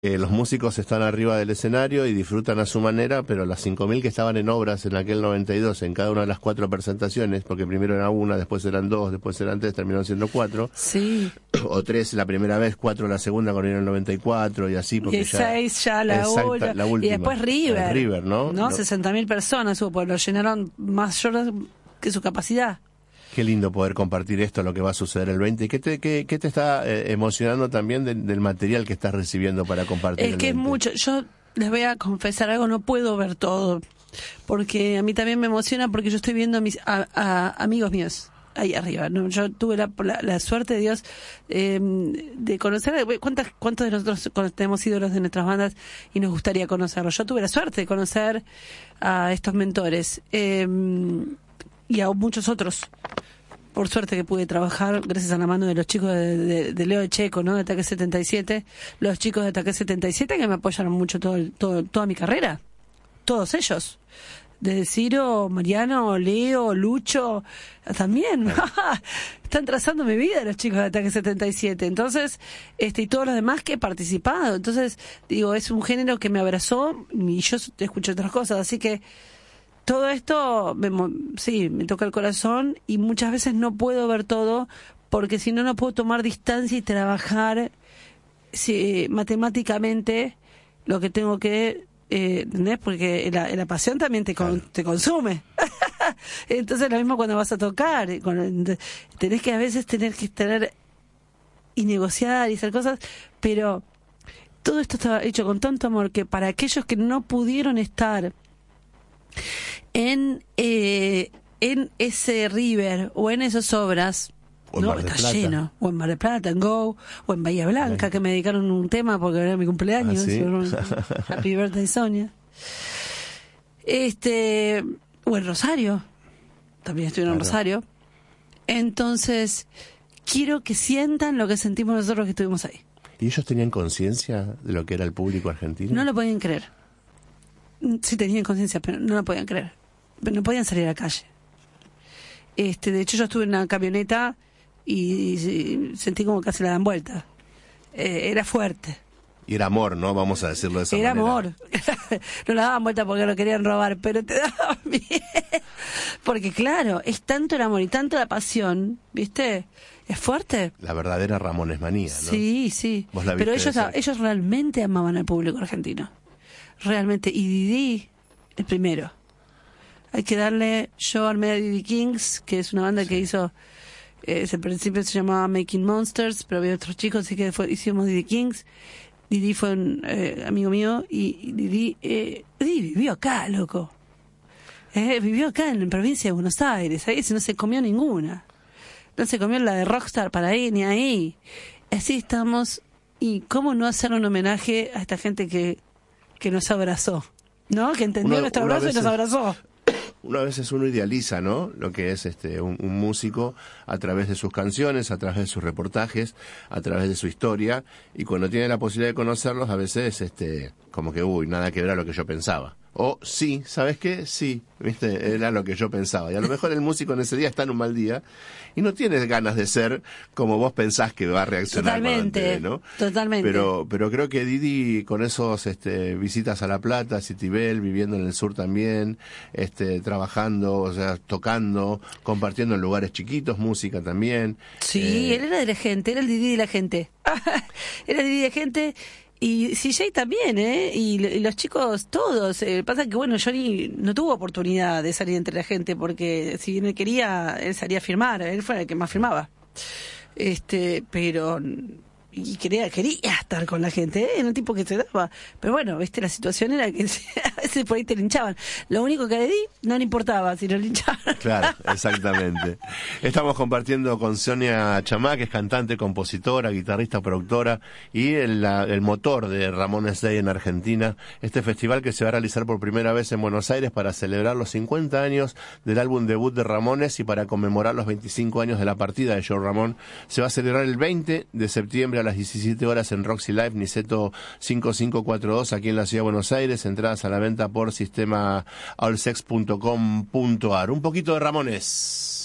Los músicos están arriba del escenario y disfrutan a su manera, pero las 5.000 que estaban en obras en aquel 92, en cada una de las 4 presentaciones, porque primero era una, después eran 2, después eran 3, terminaron siendo 4. Sí. O 3 la primera vez, 4 la segunda, cuando era el 94 y así. Porque y 6 ya la última. Y después River. River, ¿no? 60.000 personas hubo, pues lo llenaron más que su capacidad. Qué lindo poder compartir esto, lo que va a suceder el 20. ¿Qué te está emocionando también del material que estás recibiendo para compartir el 20? Es mucho. Yo les voy a confesar algo, no puedo ver todo, porque a mí también me emociona, porque yo estoy viendo a amigos míos ahí arriba, ¿no? Yo tuve la suerte de Dios de conocer. ¿Cuántos de nosotros tenemos ídolos de nuestras bandas y nos gustaría conocerlos? Yo tuve la suerte de conocer a estos mentores y a muchos otros. Por suerte que pude trabajar gracias a la mano de los chicos de Leo Checo, ¿no? De Ataque 77. Los chicos de Ataque 77 que me apoyaron mucho toda mi carrera. Todos ellos. Desde Ciro, Mariano, Leo, Lucho, también. Están trazando mi vida los chicos de Ataque 77. Entonces, y todos los demás que he participado. Entonces, digo, es un género que me abrazó y yo escucho otras cosas. Así que todo esto me toca el corazón y muchas veces no puedo ver todo porque si no, no puedo tomar distancia y trabajar matemáticamente lo que tengo que, ¿entendés? Porque la pasión también te consume. Entonces lo mismo cuando vas a tocar, tenés que a veces tener y negociar y hacer cosas, pero todo esto estaba hecho con tanto amor que para aquellos que no pudieron estar en ese River o en esas obras, no está lleno, o en Mar del Plata, en Go, o en Bahía Blanca, que me dedicaron un tema porque era mi cumpleaños. ¿Sí? Happy birthday, Sonia. O en Rosario, también estuvieron en Rosario. Entonces quiero que sientan lo que sentimos nosotros que estuvimos ahí. ¿Y ellos tenían conciencia de lo que era el público argentino? No lo podían creer. Sí tenían conciencia, pero no lo podían creer. Pero no podían salir a la calle. De hecho, yo estuve en una camioneta y sentí como casi la dan vuelta. Era fuerte. Y era amor, ¿no? Vamos a decirlo de esa manera. Era amor. No la daban vuelta porque lo querían robar, pero te daban bien. Porque claro, es tanto el amor y tanto la pasión, ¿viste? Es fuerte. La verdadera Ramones manía, ¿no? Sí, sí. ¿Vos la viste? Pero ellos realmente amaban al público argentino. Realmente. Y Didi, el primero. Hay que darle, yo armé a Didi Kings, que es una banda que hizo, al principio se llamaba Making Monsters, pero había otros chicos, así que hicimos Didi Kings. Didi fue un amigo mío y Didi vivió acá, loco. Vivió acá en la provincia de Buenos Aires, ahí no se comió ninguna. No se comió la de Rockstar para ahí ni ahí. Así estamos. Y cómo no hacer un homenaje a esta gente que nos abrazó, ¿no? Que entendió nuestro abrazo y nos abrazó. Una vez uno idealiza, ¿no? Lo que es un músico a través de sus canciones, a través de sus reportajes, a través de su historia, y cuando tiene la posibilidad de conocerlos, a veces como que nada que ver a lo que yo pensaba. O sí, ¿sabes qué? Sí, ¿viste? Era lo que yo pensaba. Y a lo mejor el músico en ese día está en un mal día y no tiene ganas de ser como vos pensás que va a reaccionar. Totalmente, ¿no? Totalmente. Pero creo que Didi, con esos visitas a La Plata, Citibel, viviendo en el sur también, trabajando, o sea, tocando, compartiendo en lugares chiquitos, música también. Sí, él era de la gente, era el Didi de la gente. Era el Didi de la gente. Y CJ también, y los chicos todos. Pasa que, bueno, Johnny no tuvo oportunidad de salir entre la gente porque si bien él quería, él salía a firmar, él fue el que más firmaba. Pero y quería estar con la gente, era un tipo que se daba. Pero bueno, la situación era que a veces por ahí te linchaban. Lo único que le di no le importaba si lo linchaban. Claro, exactamente. Estamos compartiendo con Sonia Chamá, que es cantante, compositora, guitarrista, productora y el motor de Ramones Day en Argentina, este festival que se va a realizar por primera vez en Buenos Aires para celebrar los 50 años del álbum debut de Ramones y para conmemorar los 25 años de la partida de Joe Ramón. Se va a celebrar el 20 de septiembre a las 17 horas en Roxy Live, Niceto 5542, aquí en la Ciudad de Buenos Aires. Entradas a la venta por sistema allsex.com.ar. Un poquito de Ramones.